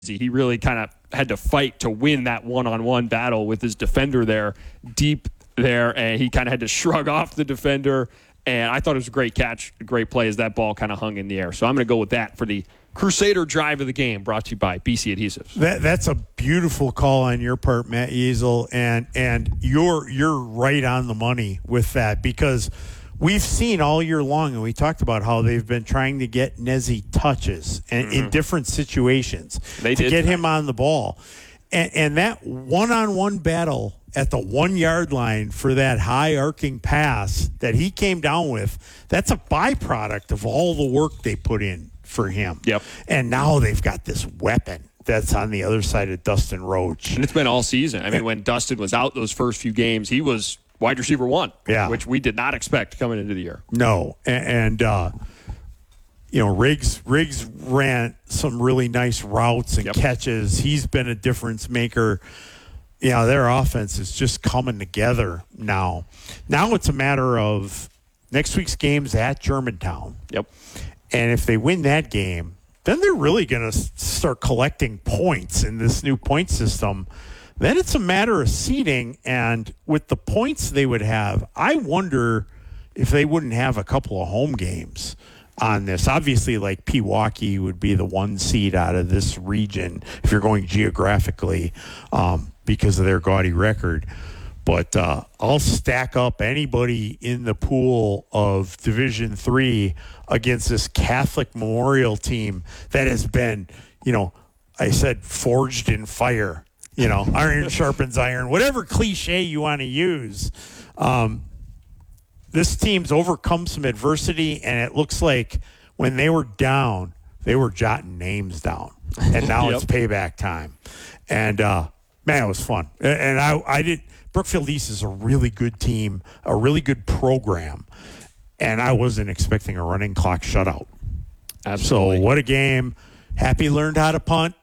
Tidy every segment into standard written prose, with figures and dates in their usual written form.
He really kind of had to fight to win that one-on-one battle with his defender there, deep there, and he kind of had to shrug off the defender. And I thought it was a great catch, a great play as that ball kind of hung in the air. So I'm going to go with that for the Crusader drive of the game, brought to you by BC Adhesives. That's a beautiful call on your part, Matt Yeasel, and you're right on the money with that, because we've seen all year long, and we talked about how they've been trying to get Nezzy touches and in different situations to get him on the ball. And that one-on-one battle at the 1 yard line for that high arcing pass that he came down with, that's a byproduct of all the work they put in for him. Yep. And now they've got this weapon that's on the other side of Dustin Roach. And it's been all season. I mean, when Dustin was out those first few games, he was wide receiver 1, which we did not expect coming into the year. No. And Riggs ran some really nice routes and catches. He's been a difference maker. Their offense is just coming together now. Now it's a matter of next week's game's at Germantown. Yep. And if they win that game, then they're really going to start collecting points in this new point system. Then it's a matter of seeding, and with the points they would have, I wonder if they wouldn't have a couple of home games on this. Obviously, like Pewaukee would be the 1 seed out of this region if you're going geographically because of their gaudy record. But I'll stack up anybody in the pool of Division III against this Catholic Memorial team that has been, I said forged in fire. Iron sharpens iron, whatever cliche you want to use. This team's overcome some adversity, and it looks like when they were down, they were jotting names down. And now it's payback time. And, man, it was fun. And I did. Brookfield East is a really good team, a really good program, and I wasn't expecting a running clock shutout. Absolutely. So what a game. Happy learned how to punt,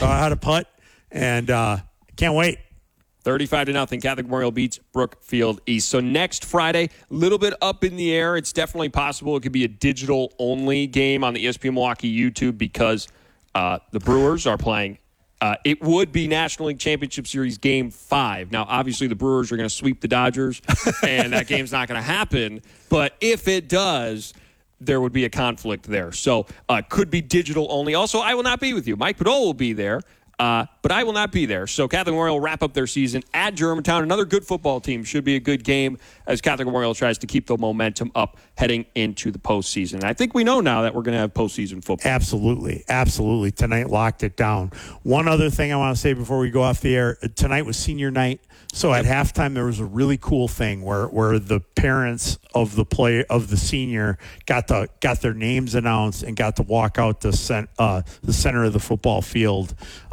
and can't wait. 35-0, Catholic Memorial beats Brookfield East. So next Friday, a little bit up in the air. It's definitely possible it could be a digital-only game on the ESPN Milwaukee YouTube because the Brewers are playing. It would be National League Championship Series Game 5. Now, obviously, the Brewers are going to sweep the Dodgers, and that game's not going to happen. But if it does, there would be a conflict there. So could be digital only. Also, I will not be with you. Mike Podol will be there, but I will not be there. So Catholic Memorial will wrap up their season at Germantown. Another good football team. Should be a good game as Catholic Memorial tries to keep the momentum up heading into the postseason. And I think we know now that we're going to have postseason football. Absolutely. Absolutely. Tonight locked it down. One other thing I want to say before we go off the air. Tonight was senior night. So at halftime, there was a really cool thing where the parents of the senior got their names announced and got to walk out the center of the football field.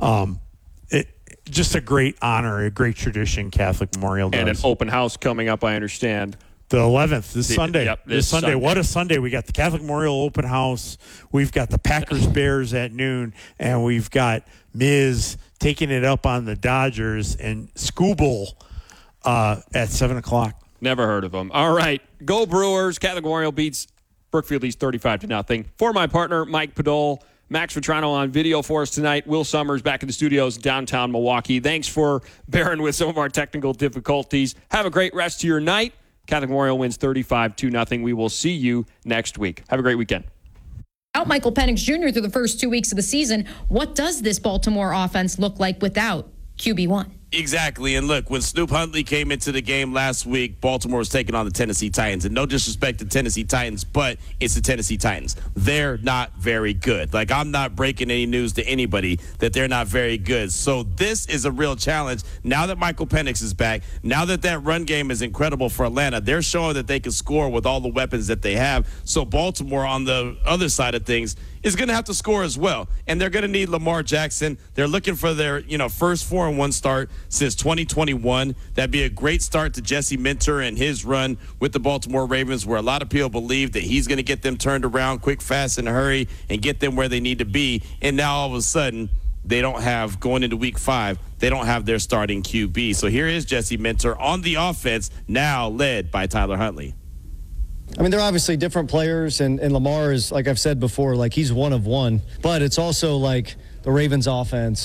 Just a great honor, a great tradition Catholic Memorial does. And an open house coming up, I understand. The 11th, this Sunday. Yep, this Sunday. What a Sunday. We got the Catholic Memorial open house. We've got the Packers-Bears at noon, and we've got Miz taking it up on the Dodgers and Scooble at 7 o'clock. Never heard of them. All right. Go Brewers. Catholic Memorial beats Brookfield East 35-0. For my partner, Mike Podol, Max Vetrano on video for us tonight. Will Summers back in the studios downtown Milwaukee. Thanks for bearing with some of our technical difficulties. Have a great rest of your night. Catholic Memorial wins 35-0. We will see you next week. Have a great weekend. Out Michael Penix Jr. through the first 2 weeks of the season, what does this Baltimore offense look like without QB1? Exactly. And look, when Snoop Huntley came into the game last week, Baltimore was taking on the Tennessee Titans. And no disrespect to Tennessee Titans, but it's the Tennessee Titans. They're not very good. Like, I'm not breaking any news to anybody that they're not very good. So this is a real challenge. Now that Michael Penix is back, now that that run game is incredible for Atlanta, they're showing that they can score with all the weapons that they have. So Baltimore, on the other side of things, is going to have to score as well. And they're going to need Lamar Jackson. They're looking for their, first 4-1 start since 2021. That'd be a great start to Jesse Minter and his run with the Baltimore Ravens, where a lot of people believe that he's going to get them turned around quick, fast, in a hurry and get them where they need to be. And now all of a sudden, they don't have, going into week 5, they don't have their starting QB. So here is Jesse Minter on the offense, now led by Tyler Huntley. I mean, they're obviously different players, and Lamar is, like I've said before, like he's one of one. But it's also like the Ravens offense